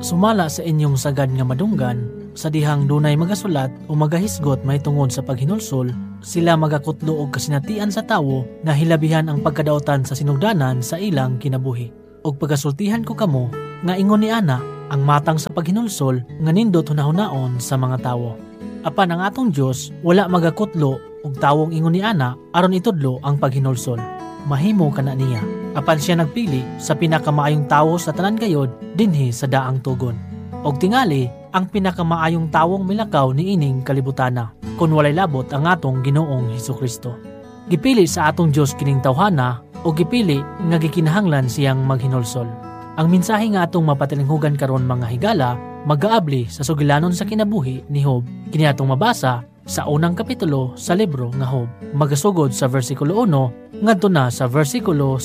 Sumala sa inyong sagad nga madunggan, sa dihang dunay magasulat o magahisgot may tungod sa paghinulsol, sila magakutlo og kasinatian sa tawo na hilabihan ang pagkadaotan sa sinugdanan sa ilang kinabuhi. Og pagasultihan ko kamo, nga ingon ni Ana, ang matang sa paghinulsol nga nindot hunahunaon sa mga tawo. Apan ang atong Dios wala magakutlo og tawong ingon ni Ana aron itudlo ang paghinulsol. Mahimo kana niya. Apan siya nagpili sa pinakamaayong tawo sa tanan gayod dinhi sa daang tugon. Og tingali ang pinakamaayong tawong milakaw ni ining kalibutana kun walay labot ang atong Ginoong Hesukristo. Gipili sa atong Dios kining tawhana o gipili nga gikinahanglan siyang maghinulsol. Ang mensahe nga atong mapatilinghugan karon mga higala magaabli sa sugilanon sa kinabuhi ni Job. Kini atong mabasa sa unang kapitulo sa libro nga Job. Magasugod sa versikulo 1 ngadto na sa versikulo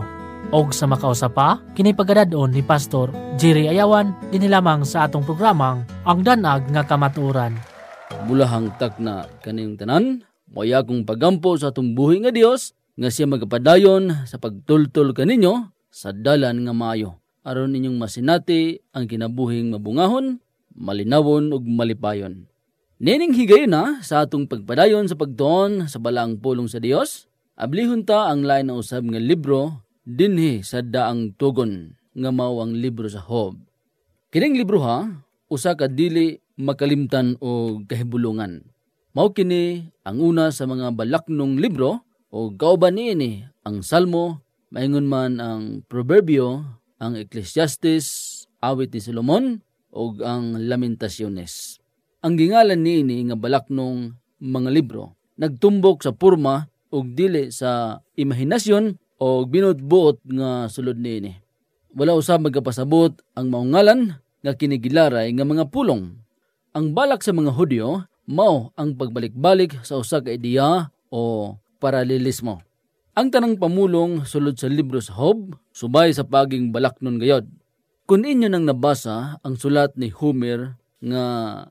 5. Og sa makausapa, kini pagadaon ni Pastor Jerry Ayawan dinhi lamang sa atong programang Ang Danag nga Kamatuoran. Bulahang tak na kaniyong tanan, moya kong pagampo sa atong buhi nga Dios nga siya magapadayon sa pagtultol kaninyo sa dalan nga maayo. Aron ninyong masinati ang kinabuhing mabungahon, malinawon ug malipayon. Nining higayon na sa atong pagpadayon sa pagtuon sa balaang pulong sa Dios, ablihon ta ang lain na usab nga libro dinhi sa daang tugon nga mao ang libro sa Job. Kining libro usa ka dili makalimtan o kahibulungan. Mao kini ang una sa mga balaknong libro o kauban niini ang Salmo, maingon man ang Proverbio, ang Ecclesiastes, awit ni Solomon ug ang Lamentaciones. Ang gingalan niini nga balaknong mga libro nagtumbok sa porma ug dili sa imahinasyon o binutbuot nga sulod niini. Wala usab magapasabot ang maong ngalan nga kinigilaray nga mga pulong. Ang balak sa mga Hudyo mao ang pagbalik-balik sa usa ka ideya o paralelismo. Ang tanang pamulong sulod sa libro sa Job subay sa paging balaknon gayod. Kung inyo nang nabasa ang sulat ni Homer nga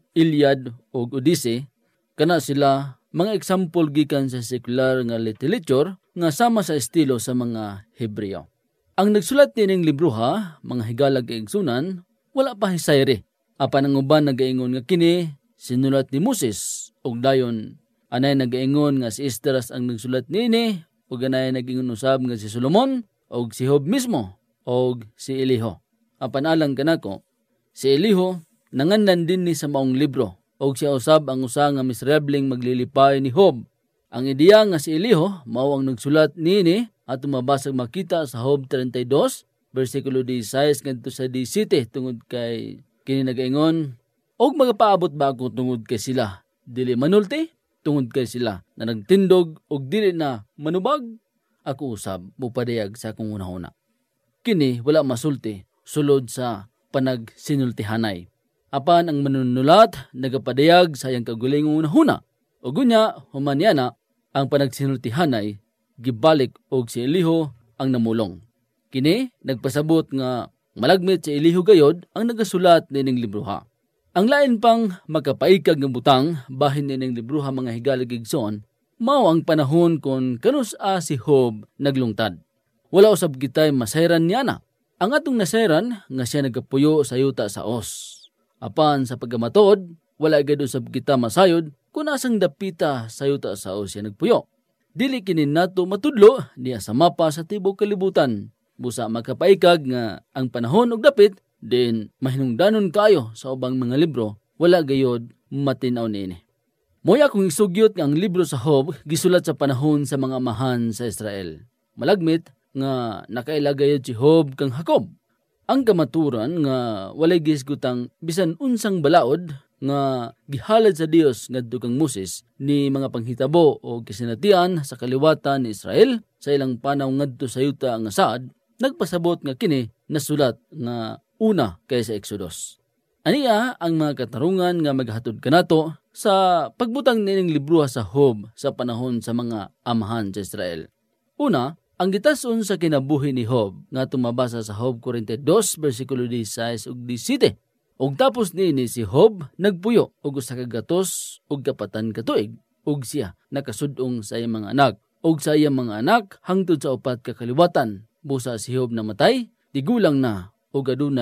Iliad o Odyssey, kana sila mga example gikan sa sekular nga literature nga sama sa estilo sa mga Hebreo. Ang nagsulat nining libro mga higalag kaigsunan, wala pa hisayri. Apan ang uban nagaingon nga kini sinulat ni Moses ug dayon anay nagaingon nga si Esdras ang nagsulat niini ug anay nagaingon usab nga si Solomon ug si Job mismo ug si Eliho. Apan alang kanako, si Eliho nanganlan din ni sa maong libro og siya usab ang usa nga miserableng maglilipay ni Job. Ang ideya nga si Eliho mao ang nagsulat niini at mabasag makita sa Job 32 bersikulo 16 ngadto sa 17 tungod kay kini nagaingon, og magapaabot ba ako tungod kay sila dili manulti, tungod kay sila na nagtindog og dili na manubag, ako usab mupadayag sa akong hunahuna. Kini wala masulti sulod sa panagsinultihanay. Apan ang manunulat nagapadayag sa iyang kagulingong hunahuna. O gunya, humanyana, ang panagsinultihanay, gibalik og si Eliho ang namulong. Kini, nagpasabot nga malagmit si Eliho gayod ang nagasulat nining libro Ang lain pang makapaikag ng butang bahin nining libro mga higalag igsoon, mao ang panahon kon kanus-a si Job naglungtad. Wala usab kitay masayran niya na. Ang atong nasayran nga siya nagapuyo sa yuta sa os. Apan sa pagkamatod, wala gad usab kita masayod kung asang dapita sa yuta sa os siya nagpuyo. Dili kini nato matudlo niya sa mapa sa tibok kalibutan. Busa makapaikag nga ang panahon og dapit, din mahinungdanon kayo sa ubang mga libro, wala gayod matinaw niini. Moya kung isugyot nga ang libro sa Job gisulat sa panahon sa mga amahan sa Israel. Malagmit nga nakailagayod si Job kang Jacob. Ang kamaturan nga walay gisgutang bisan unsang balaod nga gihalad sa Dios ngadto kang Moses ni mga panghitabo o kasinatian sa kaliwatan ni Israel sa ilang panaw ngadto sa yuta nga saad, nagpasabot nga kini nasulat nga una kaysa Exodus. Aniya ang mga katarungan nga maghatod kanato sa pagbutang nining libro sa Job sa panahon sa mga amahan sa Israel. Una, ang gitason sa kinabuhi ni Job nga tumabasa sa Job 42 bersikulo 16 ug 17. Ug tapos niini si Job nagpuyo og usa ka gatos ug kapatan ka tuig ug siya nakasud-ong sa iyang mga anak ug sa iyang mga anak hangtod sa upat ka kaliwatan. Busa si Job namatay, tigulang na ug adunay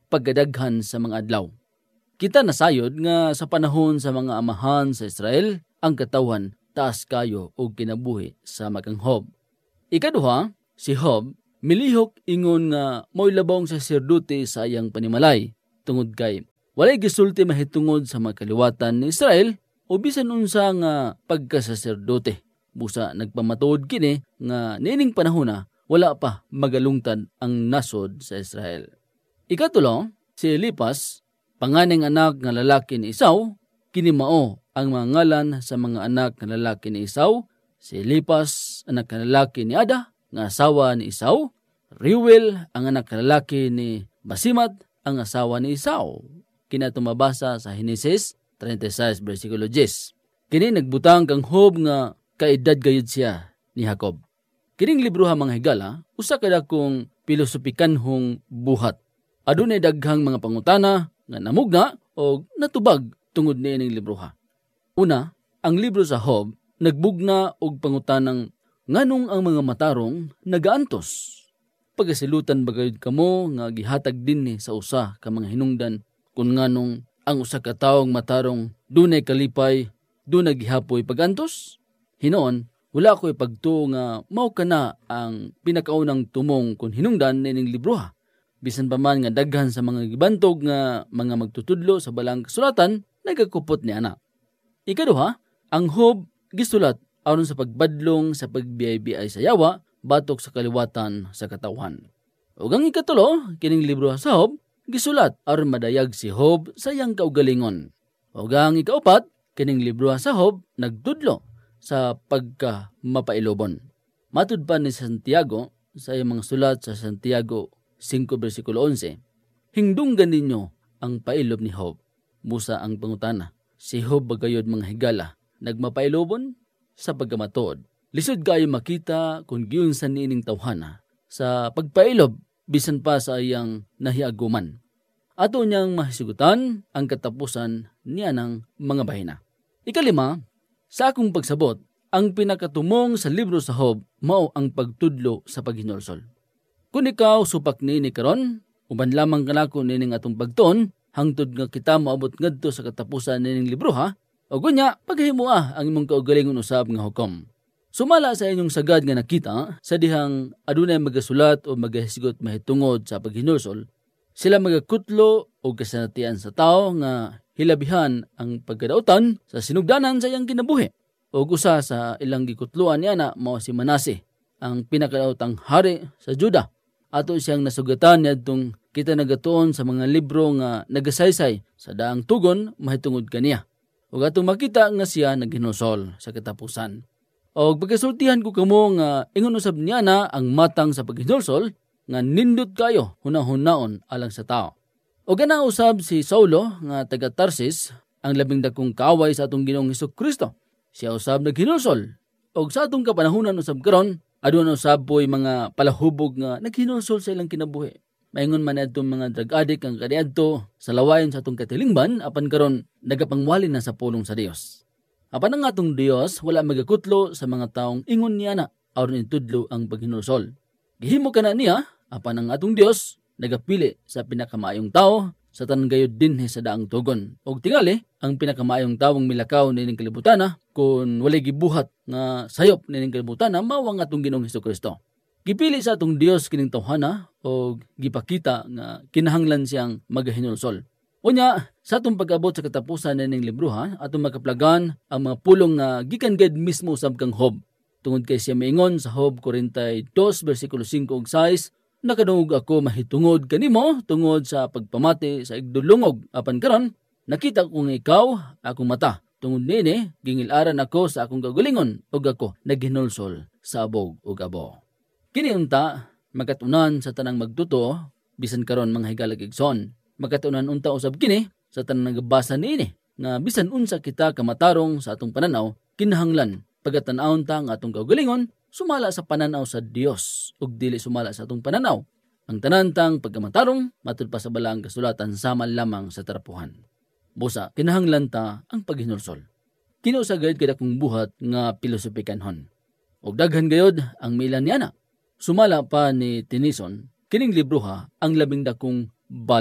pagkadaghan sa mga adlaw. Kita nasayod nga sa panahon sa mga amahan sa Israel, ang katawan taas kayo o kinabuhi sa magang Job. Ikaduha, si Job milihok ingon nga mo'y labong saserdote sa iyang panimalay, tungod kay walay gisulti mahitungod sa mga kaliwatan ni Israel o bisan unsa nga pagkasaserdote. Busa nagpamatuod kini nga niining panahon na wala pa magalungtad ang nasod sa Israel. Ikatulo, si Elipas, panganeng anak nga lalaki ni Esau, kini mao ang mga ngalan sa mga anak nga lalaki ni Esau. Si Elipas, anak nga lalaki ni Ada, nga asawa ni Esau. Reuel, ang anak nga lalaki ni Basimat, ang asawa ni Esau. Kina tumabasa sa Henesis 36 versikulo 10. Kini nagbutang kang Job nga kaedad gayud siya ni Jacob. Kining libro ha mga higala, usa kada kong pilosopikanhong buhat. Adunay daghang mga pangutana nga namugna o natubag tungod niining libro ha. Una, ang libro sa Job nagbugna og pangutanang nganong ang mga matarong nagaantos. Pagasilutan bagayod kamo nga gihatag dinhi sa usa ka mga hinungdan kung nganong ang usa ka tawong matarong dunay kalipay, dunay gihapoy pagantos? Hinoon, wala ko'y pagtuo nga mao kana ang pinakaunang tumong kung hinungdan nining libro ha. Bisan pa man nga daghan sa mga gibantog nga mga magtutudlo sa balang kasulatan, nagakupot ni ana. Ikaduha, ang Job gisulat aron sa pagbadlong sa pagbiyay-biyay sa yawa, batok sa kaliwatan sa katawan. Ug ang ikatulo, kining libro sa Job, gisulat aron madayag si Job sa iyang kaugalingon. Ug ang ikaupat, kining libro sa Job nagtudlo sa pagka mapailobon. Matud pa ni Santiago sa iyang mga sulat sa Santiago 5 versikulo 11, hingdunggan ninyo ang pailob ni Job. Musa ang pangutana, si Job bagayod mga higala, nagmapailobon sa pagkamatod. Lisod kayo makita kung giyon sa niining tawhana sa pagpailob bisan pa sa iyang nahiaguman. Ato niyang mahisugutan ang katapusan niya ng mga bahina. Ikalima, sa akong pagsabot, ang pinakatumong sa libro sa Job mao ang pagtudlo sa paghinulsol. Kung ikaw supak niini karon, uban lamang kanako nining atong pagtuon, hangtod nga kita maabot ngadto sa katapusan nining libro ha, o gunya paghihimoa ang imong kaugalingon usab nga hukom. Sumala sa inyong sagad nga nakita, sa dihang adunay magasulat o magahisgot mahitungod sa paghinulsol, sila magakutlo o kasanatian sa tao nga hilabihan ang pagkadautan sa sinugdanan sa iyang kinabuhi. O usa sa ilang gikutluan niya na mao si Manase, ang pinakadautang hari sa Juda. Ato siyang nasugatan niadtong kita nagatuon sa mga libro nga nagasaysay sa daang tugon mahitungod kaniya. Ug atong makita nga siya naghinulsol sa katapusan. O pagkasultihan ko kamo nga ingon usab niya na ang matang sa paghinulsol nga nindot kayo hunahon-naon alang sa tao. O gana usab si Saulo nga taga Tarsis, ang labing dakong kaaway sa atong Ginoong Hesukristo. Siya usab naghinulsol. O sa atong kapanahunan usab karon, aduna usab po'y mga palahubog nga naghinulsol sa ilang kinabuhi. Maingon man adtong mga drug addict ang kaniadto sa lawayon sa atong katilingban, apan karon nagapangwali na sa pulong sa Dios. Apan ang atong Dios wala magakutlo sa mga taong ingon niya na aron itudlo ang paghinulsol. Gihimo kana niya, apan ang atong Dios nagapili sa pinakamaayong tao sa tanggayod dinhi sa daang tugon. Og tingali, ang pinakamaayong tawong milakaw nining kalibutan kun walay gibuhat nga sayop nining kalibutan mao ang atong Ginoong Hesukristo. Gipili sa atong Dios kining tawhana og gipakita nga kinahanglan siyang magahinulsol. Unya, sa atong pag-abot sa katapusan nining libro atong makaplagan ang mga pulong nga gikan gid mismo usab kang Job. Tungod kay siya maingon sa Job 42 versikulo 5 ug 6, nakadungog ako mahitungod kanimo tungod sa pagpamati sa igdulungog. Apan karon nakita ko nga ikaw akong mata. Tungod niini gingilaran ako sa akong kagalingon ug ako naghinulsol sa abog ug abo. Kini unta magatunan sa tanang magtuto bisan karon mga higalag igsoon. Magatunan unta usab kini sa tanang nagbasa niini nga bisan unsa kita kamatarong sa atong pananaw, kinahanglan pagatan-awon ta nga atong kagalingon sumala sa pananaw sa Dios ug dili sumala sa atong pananaw. Ang tanantang pagkamatarong matud pa sa balang kasulatan sama lamang sa tarapuhan. Busa kinahanglan ta ang paghinulsol. Kinusa gayud kada kong buhat nga pilosopikanhon. Og daghan gayud ang milan niya na. Sumala pa ni Tennyson, kining libro ang labing dakong balak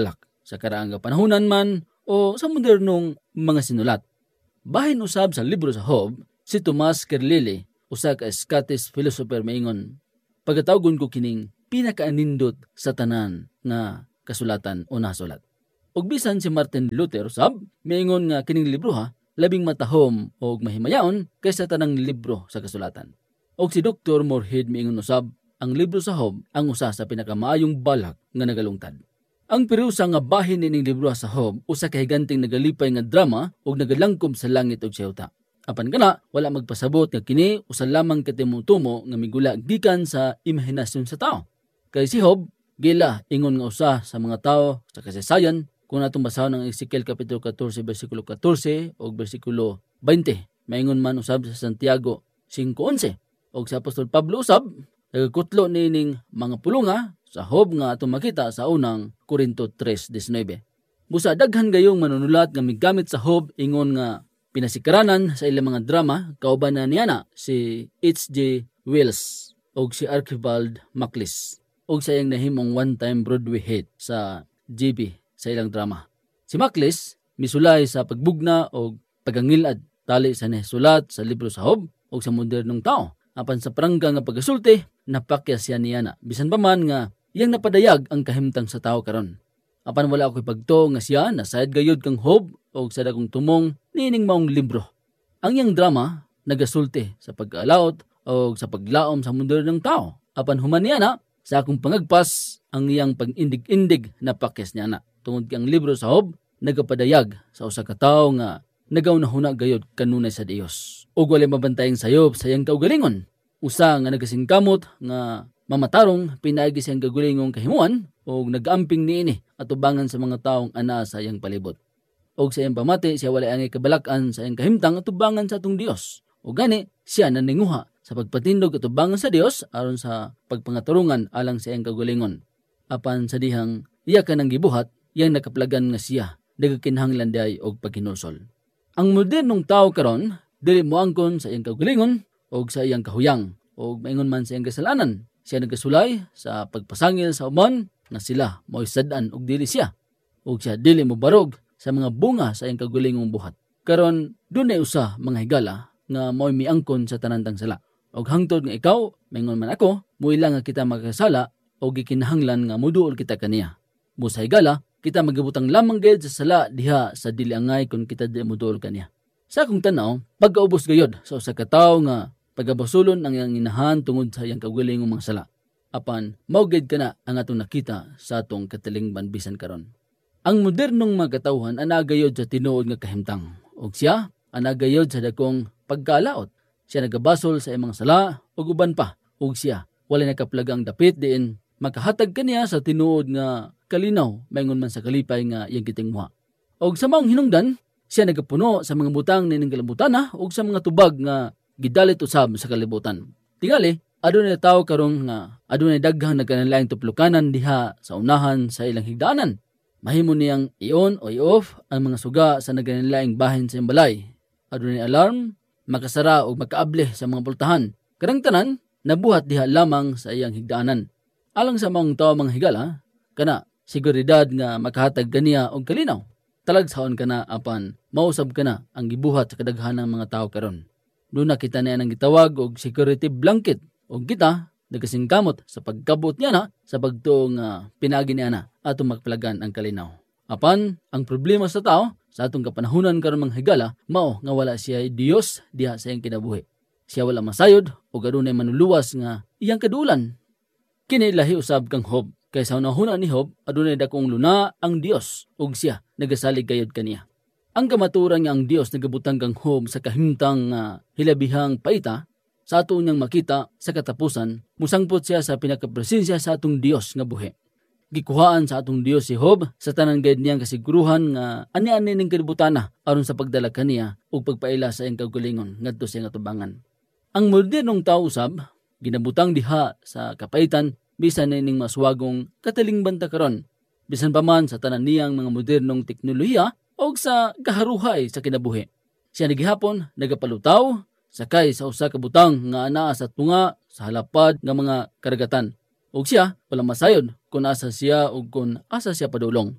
sa karaang nga panahunan man o sa modernong mga sinulat. Bahin usab sa libro sa Job, si Tomas Carlyle, usa ka Scottish philosopher maingon, pagkatawgon ko kining pinakaanindot sa tanan nga kasulatan o nasulat. Og bisan si Martin Luther usab, maingon nga kining libro labing matahom og mahimayaon kaysa tanang libro sa kasulatan. Og si Dr. Moorhead maingon usab, ang libro sa Job ang usa sa pinakamaayong balak nga nagalungtad. Ang pirusa nga bahin ining libro sa Job usa ka higanting nagalipay nga drama ug nagalangkob sa langit ug sa yuta. Apan kana wala magpasabot nga kini usa lamang katimutumo nga migula gikan sa imahinasyon sa tao. Kay si Job gila ingon nga usa sa mga tao sa kasaysayan kung natong basahon ang Ezekiel kapitulo 14 bersikulo 14 ug bersikulo 20. Maingon man usab sa Santiago 5:11 ug sa Apostol Pablo usab nagkutlo nining mga pulunga sa Job nga atong makita sa unang Korinto 3:19. Busa daghan gayong manunulat nga migamit sa Job ingon nga pinasikaranan sa ilang mga drama kauban na niana si H.G. Wells ug si Archibald Maclise ug sa iyang nahimong one-time Broadway hit sa GB sa ilang drama. Si Maclise misulay sa pagbugna o pagangilad tali sa nasulat sa libro sa Job ug sa modernong tao. Apan sa prangga nga pagasulti, napakya siya niya na. Bisan pa man nga iyang napadayag ang kahimtang sa tao karon. Apan wala ako'y pagto nga siya nasayad gayud kang Job o sa dakong tumong nining maong libro. Ang iyang drama nagasulti sa pag-alaot o sa paglaom sa modernong tao. Apan human niya na sa akong pangagpas ang iyang pag-indig-indig napakyas niya na. Tungod kang libro sa Job nagapadayag sa usa ka tawo nga nagaw na huna gayud kanunay sa Dios. Ug walay mabantayang sayop sa iyang kaugalingon. Usa nga nagasingkamot nga mamatarong pinaagi siyang kagulingong kahimuan ug nag-amping niini atubangan sa mga taong ana sa iyang palibot. Ug sa iyang pamati siya walay angay kabalakan sa iyang kahimtang atubangan sa atong Dios. Ug gani siya naninguha sa pagpatindog atubangan sa Dios aron sa pagpangaturungan alang sa iyang kagalingon. Apan sa dihang iya kanang gibuhat, iyang nakaplagan nga siya nagakinahanglan diay og paghinulsol. Ang modernong tao karon dili moangkon sa iyang kagalingon o sa iyang kahuyang o maingon man sa iyang kasalanan. Siya nagasulay sa pagpasangil sa uban na sila mo'y sad-an og dili siya. O siya dili mo barog sa mga bunga sa iyang kagulingong buhat. Karon dunay usa mga higala nga mo'y miangkon sa tanantang sala. Og hangtod nga ikaw, maingon man ako, muila nga kita magkasala o gikinahanglan nga muduol kita kaniya. Busa higala, kita magibutang lamang gayud sa sala diha sa dili angay kung kita di muduol kaniya. Sa akong tanaw, pagkaubos gayod sa usa ka tawo nga pagabasulon ang iyang inahan tungod sa iyang kagulingong mga sala. Apan maugid kana ang atong nakita sa atong katilingban bisan karon. Ang modernong mga katawhan anagayod sa tinuod nga kahimtang. Ug siya anagayod sa dakong pagkalaot. Siya nagabasol sa iyang mga sala ug uban pa. Ug siya wala nakaplagang dapit diin makahatag kaniya sa tinuod nga kalinaw maingon man sa kalipay nga iyang gitingmuha. Og sa maong hinungdan, siya nagapuno sa mga butang nining kalibutan ug sa mga tubag nga gidalit usab sa kalibutan. Tingali, adunay tawo karon nga adunay daghang nagkanalayang tuplukanan diha sa unahan sa ilang higdaanan. Mahimo niyang i-on o i-off ang mga suga sa nagkanalayang bahin sa iyang balay. Adunay alarm, makasara o makaable sa mga pultahan. Karang tanan nabuhat diha lamang sa iyang higdaanan. Alang sa mga tawo mga higala, kana seguridad nga makahatag kaniya og kalinaw. Talagsaon kana apan mausab kana ang gibuhat sa kadaghanang mga tawo karon. Doon nakita niya nang gitawag og security blanket og kita nagasingkamot sa pagkabot niya na sa pagtuong pinagi niya na atong magpalagan ang kalinaw. Apan ang problema sa tao sa atong kapanahunan karon mga higala mao nga wala siya Dios diha sa iyang kinabuhi. Siya wala masayod o adunay manuluwas nga iyang kadulan. Kini lahi usab kang Job. Kay sa unahuna ni Job, adunay dakong luna ang Dios ug siya nagasalig gayud kaniya. Ang kamaturan nga ang Dios nagabutang kang Job sa kahimtang hilabihang paita sa ato niyang makita sa katapusan, musangpot siya sa pinakapresensya sa atong Dios nga buhi. Gikuhaan sa atong Dios si Job sa tanan gayud niyang kasiguruhan nga ani-ani ning kalibutana aron sa pagdala kaniya ug pagpaila sa iyang kaugalingon ngadto sa iyang atubangan. Ang modernong tawo usab ginabutang diha sa kapaitan bisan ning maswagong katilingban ta karon. Bisan pa man sa tanan niyang mga modernong teknolohiya o sa kaharuhay sa kinabuhi. Siya nagihapon nagapalutaw sakay sa usa ka butang nga anaa sa tunga sa halapad nga mga karagatan. Ug siya wala masayod kung asa siya o kung asa siya padulong.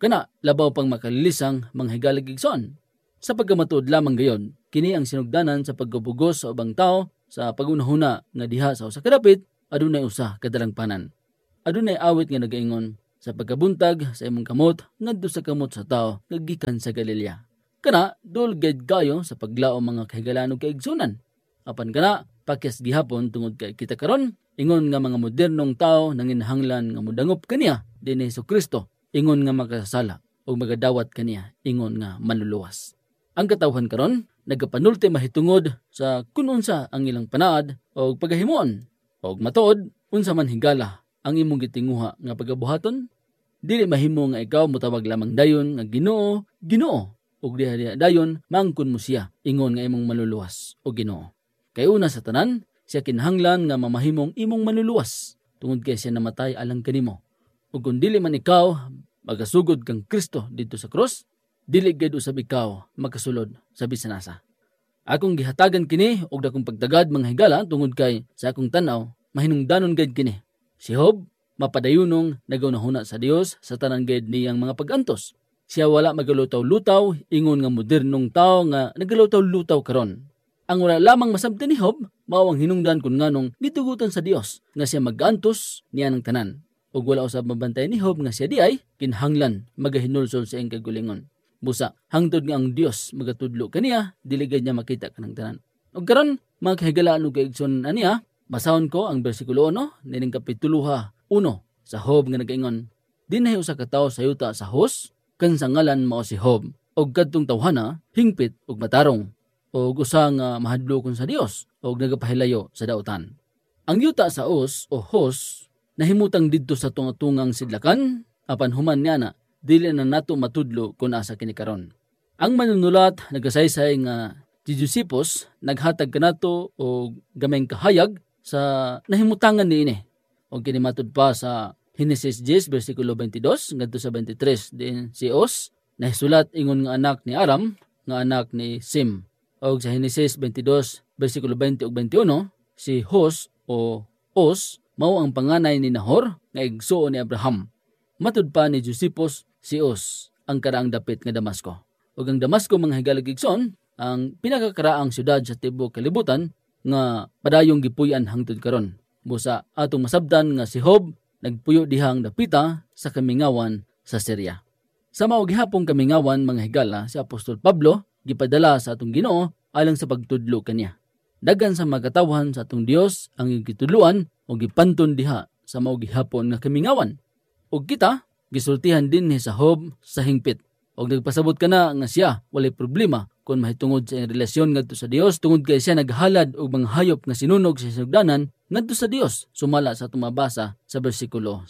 Kana labaw pang makalilisang manghigalig igsoon. Sa pagkamatuod lamang gayon, kini ang sinugdanan sa pagkabugos sa ubang tao sa pagunahuna nga diha sa usa ka dapit adunay usa ka dalangpanan. Adunay awit nga nagaingon sa pagkabuntag sa imong kamot ngadto sa kamot sa tao nga gikan sa Galilea. Kana dul gid kayo sa paglao mga kahigalaan ug kaigsunan. Apan kana pakyas gihapon tungod kay kita karon ingon nga mga modernong tao nanginhanglan nga modangop kaniya dinhi Hesukristo, ingon nga makasala ug magadawat kaniya, ingon nga manluluwas. Ang katawhan karon nagapanulti mahitungod sa kun unsa ang ilang panaad o pagahimon o matuod unsa man higala ang imong gitinguha nga pagabuhaton. Dili mahimo nga ikaw mutawag lamang dayon nga Ginoo, Ginoo, ug diha dayon mangkon mo siya, ingon nga imong manluluwas o Ginoo. Kay una sa tanan, siya kinahanglan nga mamahimong imong manluluwas tungod kay siya namatay alang kanimo. Ug kung dili man ikaw magasugod kang Kristo dito sa krus, dili gid usab ikaw makasulod sa bisanasa. Akong gihatagan kini og dakong pagtagad mga higala tungod kay sa akong tanaw mahinungdanon gid kini. Si Job mapadayunong nagaunahuna sa Dios sa tanan gid niyang mga pag-antos. Siya wala magalutaw-lutaw, ingon nga modernong tao nga nagalutaw-lutaw karon. Ang wala lamang masabtan ni Job mao ang hinungdan kun nganong gitugutan sa Dios nga siya mag-antos niya ng tanan. Ug wala usab mabantay ni Job nga siya diay kinahanglan magahinulsol sa iyang kagalingon. Busa hangtod nga ang Dios magatudlo kaniya, dili gid niya makita kanang tanan. Ug karon mga kahigalaan ug kaigsoon aniya, basahon ko ang bersikulo 1 nining kapitulo 1 sa Job nga nagaingon, dinhi usa ka tawo sa yuta sa Hus, kan sa ngalan mao si Job, ug kadtong tawhana hingpit ug matarong, ug usa nga mahadlokon sa Dios ug nagapahilayo sa dautan. Ang yuta sa Hus o Hus nahimutang didto sa tunga-tungang sidlakan, apan human niya na dili na nato matudlo kung asa kini karon. Ang manunulat nagasaysay nga si Josephus naghatag kanato og gamayng kahayag sa nahimutangan niini. Og kini matud pa sa Genesis 10 bersikulo 22 ngadto sa 23 din si Os nahisulat ingon nga anak ni Aram nga anak ni Sim. Og sa Genesis 22 bersikulo 20 ug 21 si Hus o Os mao ang panganay ni Nahor nga igsuo ni Abraham. Matud pa ni Josephus si Os ang karaang dapit nga Damasco. Ug ang Damasco mga higalag igsoon ang pinakakaraang syudad sa tibuok kalibutan nga padayong gipuy-an hangtod karon. Busa atong masabdan nga si Job nagpuyo dihang dapita sa kamingawan sa Syria. Sa mao gihapong kamingawan mga higala si Apostol Pablo gipadala sa atong Ginoo alang sa pagtudlo kaniya. Daghan sa magkatawhan sa atong Dios ang gitudloan o gipanton diha sa mao gihapon nga kamingawan. Ug kita gisultihan din ni sa Job sa hingpit. Og nagpasabot kana nga siya walay problema kung mahitungod sa iyang relasyon ngadto sa Dios tungod kay siya naghalad og mga hayop nga sinunog sa sugdanan ngadto sa Dios, sumala sa tumabasa sa bersikulo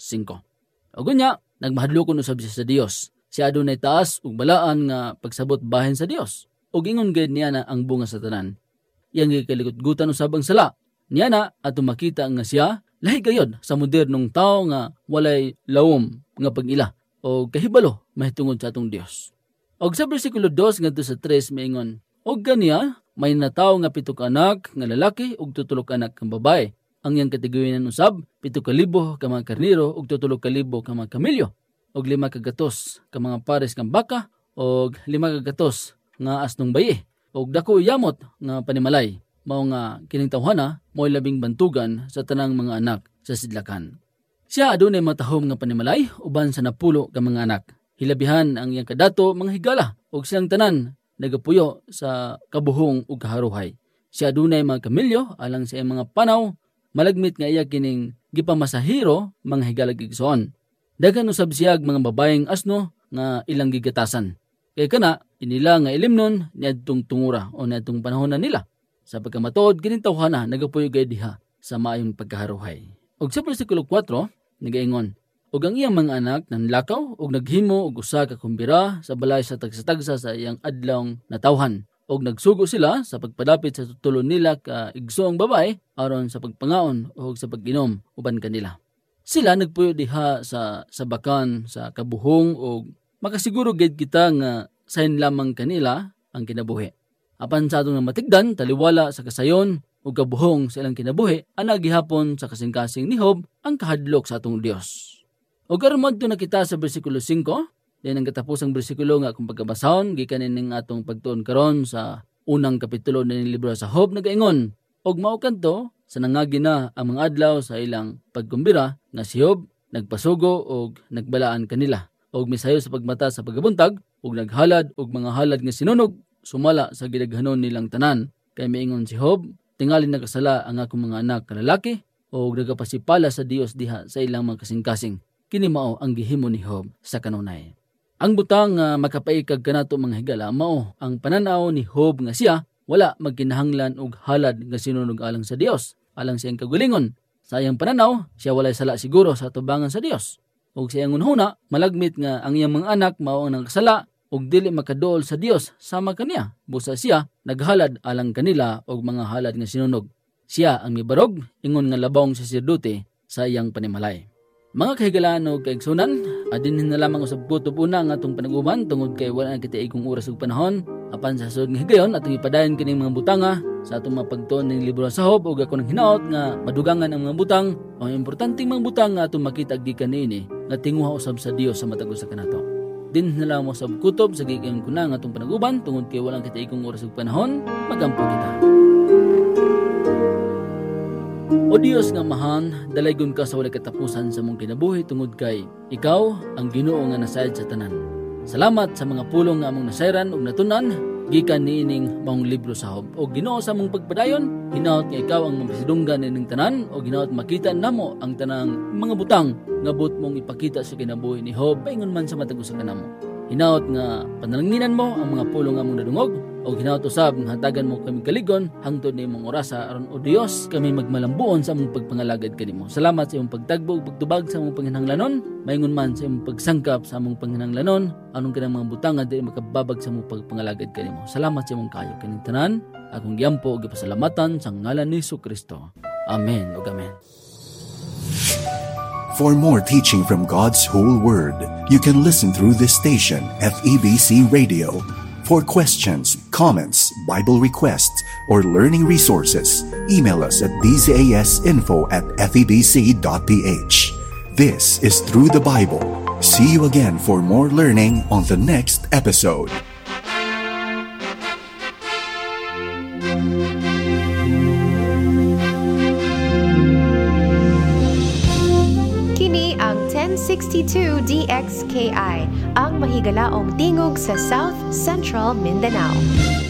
5. Og unya nagmahadlokon usab siya sa Dios. Siya adunay taas ug balaan nga pagsabot bahin sa Dios. Og ingon gid niya na ang bunga sa tanan. Iyang gikaligutgutan usab ang sala. Niya na ato makita nga siya lahi gayod sa modernong tao nga walay lawom nga pag-ila o kahibalo mahitungod sa atong Dios. Og sa bersikulo 2 ngadto sa 3 miingon, og kaniya may natawo nga 7 ka anak nga lalaki ug 3 ka anak nga babae. Ang iyang kategoryang usab 7,000 ka mga karnero ug 3,000 ka mga kamilyo og 5 ka gatos ka mga pares nga baka og 5 ka gatos nga asnong bayi og dako yamot nga panimalay. Mao nga kining tawhana mo'y labing bantugan sa tanang mga anak sa sidlakan. Siya adunay matahom nga panimalay uban sa napulo ka mga anak. Hilabihan ang iyang kadato mga higala ug silang tanan nagapuyo sa kabuhong ug kaharuhay. Siya adunay mga kamilyo alang sa iyang mga panaw, malagmit nga iya kining gipamasahiro mga higalag igsoon. Daghan usab siya mga babayeng asno nga ilang gigatasan. Kay kana inila nga ilimnon niadtong tungura o niadtong panahon nila. Sa pagkamatuod kining tawhana nagapuyo gay diha sa maayong pagkaharuhay. Og sa bersikulo 4 nagaingon, ug ang iyang mga anak nanlakaw ug naghimo og usa ka kumbira sa balay sa tagsa-tagsa sa iyang adlawng natawhan ug nagsugo sila sa pagpadapit sa tutulon nila ka igsoong babae aron sa pagpangaon ug sa pag-inom uban kanila. Sila nagpuyo diha sa sabakan sa kabuhong ug makasiguro gid kita nga sayon lamang kanila ang kinabuhi. Apan sa atong matigdan taliwala sa kasayon ug kabuhong sa ilang kinabuhi ana gihapon sa kasing-kasing ni Job ang kahadlok sa atong Dios. Og aron madto na kita sa bersikulo 5 Diyan ang katapusang bersikulo nga kung pagkabasahon gikan ning atong pagtuon karon sa unang kapitulo ng libro sa Job nagaingon, og mao kanto sa nangagi na ang mga adlaw sa ilang pagkumbira nga si Job nagpasugo og nagbalaan kanila og misayo sa pagmata sa pagabuntag og naghalad og mga halad nga sinunog sumala sa gidaghanon nilang tanan. Kay miingon si Job, tingali nakasala ang akong mga anak nga lalaki og nagapasipala sa Dios diha sa ilang mga kasing-kasing. Kini mao ang gihimo ni Job sa kanunay. Ang butang nga makapaikag kanato mga higala mao ang pananaw ni Job nga siya wala magkinahanglan og halad nga sinunog alang sa Dios, alang sa iyang kagalingon. Sa iyang pananaw, siya walay sala siguro sa tubangan sa Dios. Og sa iyang unhuna, malagmit nga ang iyang mga anak mao ang nagkasala og dili makaduol sa Dios sama kaniya. Busa siya naghalad alang kanila og mga halad nga sinunog. Siya ang mibarog ingon nga labong saserdote sa iyang panimalay. Mga kahigalaan o kaigsunan, adinhin na lamang usab kutob una nga atong panag-uban tungod kay wala na kitaigong oras ug panahon. Apan sa sunod nga higayon atong ipadayon kining mga butanga sa atong mapagtuon ning libro sa Job ug ako nang hinaot nga madugangan ang mga butang o importanteng mga butang nga atong makita gikan niini nga tinguha usab sa Dios sa matag usa kanato. Din na lamang usab kutob sa gigayon kuna nga atong panag-uban tungod kay wala kitaigong oras ug panahon. Magampo kita. O Diyos nga mahan, dalaygon ka sa walay katapusan sa mong kinabuhi tungod kay ikaw ang Ginoo nga nasayad sa tanan. Salamat sa mga pulong nga among nasayran ug natunan gikan niining maong libro sa Job. O Ginoo sa mong pagpadayon, hinaot nga ikaw ang mapasidunggan nining tanan o hinaot makita namo ang tanang mga butang nga but mong ipakita sa kinabuhi ni Job paingon man sa matag usa kanamo. Hinaot nga panalanginan mo ang mga pulong nga among nadungog o hinaot usab nga hatagan mo kami kaligon hangtod ni imong orasa aron o Dios kami magmalambuon sa among pagpangalagad kanimo. Salamat sa imong pagtagbo ug pagtubag sa among panginahanglanon, maingon man sa imong pagsangkap sa among panginahanglanon anong kanang mga butang nga dili makababag sa among pagpangalagad kanimo. Salamat sa imong kayo kaning tanan, akong giampo ug gipasalamatan sa ngalan ni Jesucristo. Amen ug amen. For more teaching from God's whole Word, you can listen through this station, FEBC Radio. For questions, comments, Bible requests, or learning resources, email us at bzasinfo@febc.ph. This is Through the Bible. See you again for more learning on the next episode. Kini ang 1062 DXKI, ang mahigalaong tingog sa South Central Mindanao.